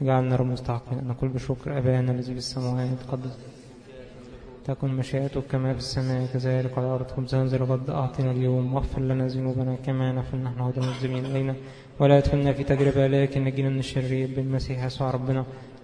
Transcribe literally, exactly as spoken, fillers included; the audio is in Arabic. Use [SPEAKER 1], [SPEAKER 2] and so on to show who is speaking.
[SPEAKER 1] اجعلنا رب مستحقين أن نقول بشكر أبانا الذي في السماوات قدس تكن مشيئتك كما في السماء كذلك على الأرض. خبزنا ذا الغد أعطنا اليوم، واغفر لنا ذنوبنا كما نغفر نحن أيضا المذنبين إلينا، ولا تدخلنا في تجربة لكن نجينا من الشرير بالمسيح يسوع ربنا.